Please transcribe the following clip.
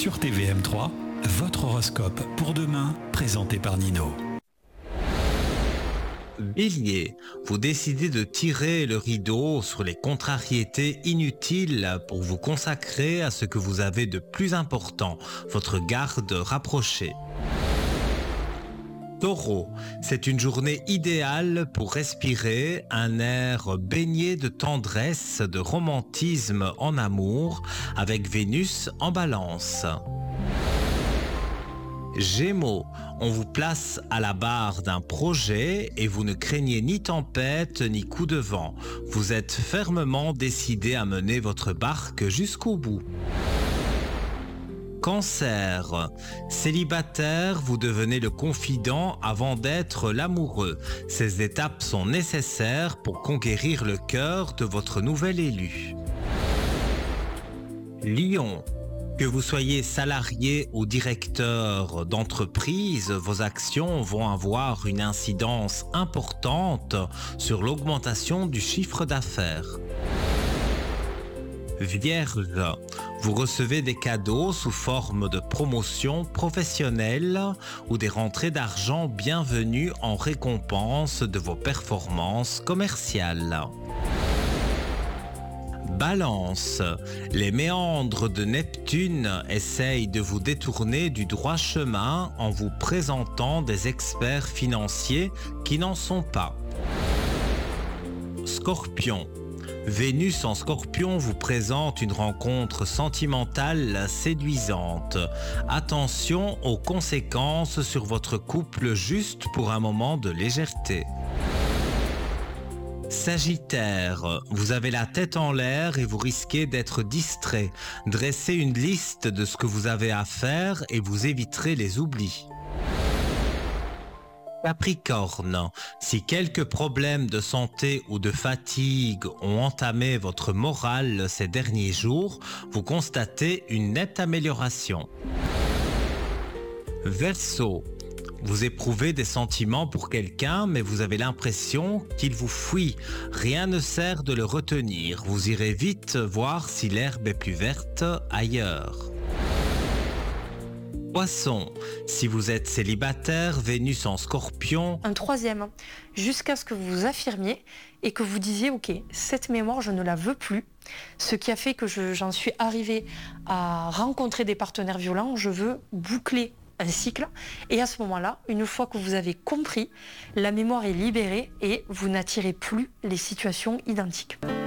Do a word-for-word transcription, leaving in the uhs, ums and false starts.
Sur T V M trois, votre horoscope pour demain, présenté par Nino. Bélier, vous décidez de tirer le rideau sur les contrariétés inutiles pour vous consacrer à ce que vous avez de plus important, votre garde rapprochée. Taureau, c'est une journée idéale pour respirer un air baigné de tendresse, de romantisme en amour, avec Vénus en balance. Gémeaux, on vous place à la barre d'un projet et vous ne craignez ni tempête ni coup de vent. Vous êtes fermement décidé à mener votre barque jusqu'au bout. Cancer, célibataire, vous devenez le confident avant d'être l'amoureux. Ces étapes sont nécessaires pour conquérir le cœur de votre nouvel élu. Lion, que vous soyez salarié ou directeur d'entreprise, vos actions vont avoir une incidence importante sur l'augmentation du chiffre d'affaires. Vierge, vous recevez des cadeaux sous forme de promotions professionnelles ou des rentrées d'argent bienvenues en récompense de vos performances commerciales. Balance, les méandres de Neptune essayent de vous détourner du droit chemin en vous présentant des experts financiers qui n'en sont pas. Scorpion, Vénus en Scorpion vous présente une rencontre sentimentale séduisante. Attention aux conséquences sur votre couple juste pour un moment de légèreté. Sagittaire, vous avez la tête en l'air et vous risquez d'être distrait. Dressez une liste de ce que vous avez à faire et vous éviterez les oublis. Capricorne, si quelques problèmes de santé ou de fatigue ont entamé votre morale ces derniers jours, vous constatez une nette amélioration. Verseau, vous éprouvez des sentiments pour quelqu'un, mais vous avez l'impression qu'il vous fuit. Rien ne sert de le retenir. Vous irez vite voir si l'herbe est plus verte ailleurs. Poisson, si vous êtes célibataire, Vénus en Scorpion. Un troisième, jusqu'à ce que vous vous affirmiez et que vous disiez « Ok, cette mémoire, je ne la veux plus ». Ce qui a fait que je, j'en suis arrivée à rencontrer des partenaires violents. Je veux boucler un cycle. Et à ce moment-là, une fois que vous avez compris, la mémoire est libérée et vous n'attirez plus les situations identiques.